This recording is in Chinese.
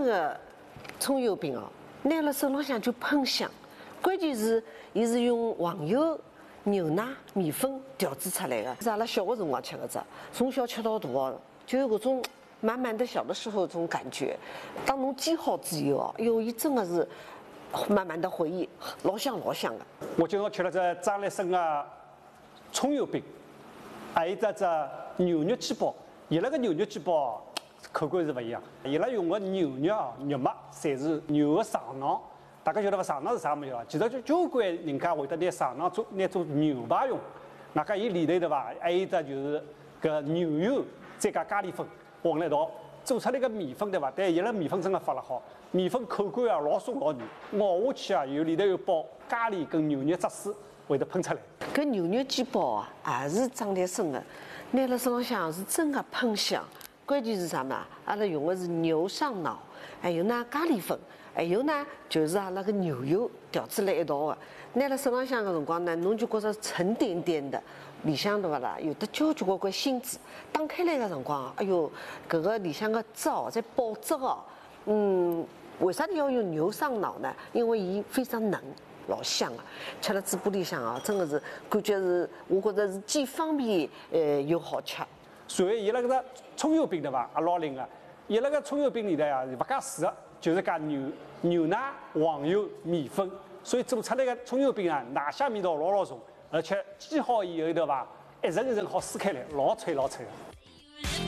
个葱油饼哦，拿了手浪向就喷香。关键是，伊是用黄油、牛奶、米粉调制出来的，是阿拉小的辰光吃的只，从小吃到大哦，就有搿种满满的小的时候这种感觉。当侬煎好之后哦，哎哟，伊真的是满满的回忆，老香老香的。 我今朝吃了只张力生的葱油饼，还有只牛肉鸡煲。伊拉个牛肉鸡煲口感是不一样，伊拉用的牛肉啊，肉末侪是牛的上囊。大家晓得伐？上囊是啥物事啊？其实就交关人家会得拿上囊拿做牛排用。那个伊里头对伐？还有一只就是搿牛油再加咖喱粉混了一道，做出来个米粉对伐？但伊拉米粉真的发了好，米粉口感啊老松老软，咬下去啊有里头有包咖喱跟牛肉汁水会得喷出来。 搿牛肉鸡煲啊，也是张力生的，拿了手浪向是真的喷香。关键是啥嘛？阿拉用的是牛上脑，还有呢咖喱粉，还有呢就是阿拉个牛油调制辣一道的。拿了手浪向个辰光呢，侬就觉着沉甸甸的，里向对伐啦？有的交交关关芯子。打开来个辰光，哎哟，搿个里向个汁哦，在爆汁哦。为啥要用牛上脑呢？因为伊非常嫩。老香啊，吃了嘴巴里向啊，真的是感觉是，我觉着是既方便又好吃。 所以伊拉搿个葱油饼对伐？也老灵个。伊拉个葱油饼里头啊，勿加水个，就是加牛奶、黄油、米粉，所以做出来个葱油饼啊，奶香味道老重，而且煎好以后对伐，一层一层好撕开来，老脆老脆个。